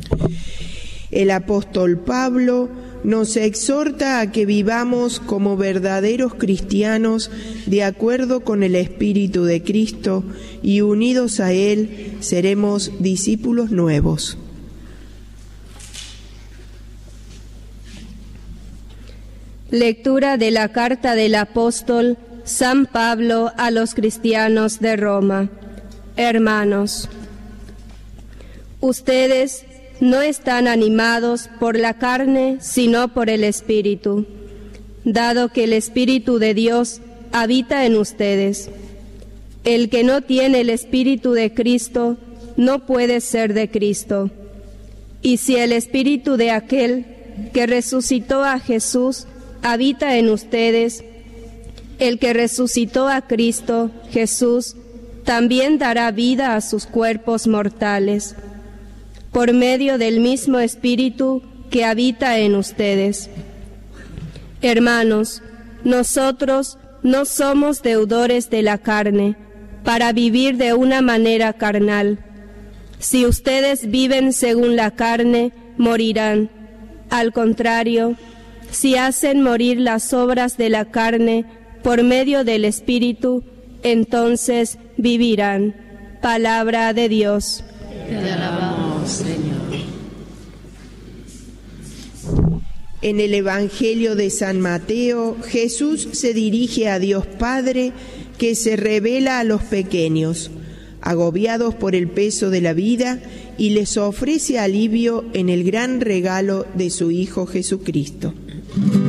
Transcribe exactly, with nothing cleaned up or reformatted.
El apóstol Pablo nos exhorta a que vivamos como verdaderos cristianos de acuerdo con el Espíritu de Cristo y unidos a Él seremos discípulos nuevos. Lectura de la carta del apóstol San Pablo a los cristianos de Roma. Hermanos, ustedes no están animados por la carne, sino por el Espíritu, dado que el Espíritu de Dios habita en ustedes. El que no tiene el Espíritu de Cristo no puede ser de Cristo. Y si el Espíritu de aquel que resucitó a Jesús habita en ustedes, el que resucitó a Cristo, Jesús, también dará vida a sus cuerpos mortales, por medio del mismo Espíritu que habita en ustedes. Hermanos, nosotros no somos deudores de la carne, para vivir de una manera carnal. Si ustedes viven según la carne, morirán. Al contrario, si hacen morir las obras de la carne por medio del Espíritu, entonces vivirán. Palabra de Dios. Te alabamos, Señor. En el Evangelio de San Mateo, Jesús se dirige a Dios Padre, que se revela a los pequeños, agobiados por el peso de la vida, y les ofrece alivio en el gran regalo de su Hijo Jesucristo.